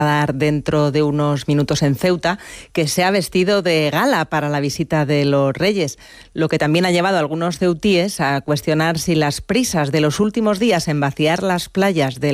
dar dentro de unos minutos en Ceuta, que se ha vestido de gala para la visita de los Reyes, lo que también ha llevado a algunos ceutíes a cuestionar si las prisas de los últimos días en vaciar las playas de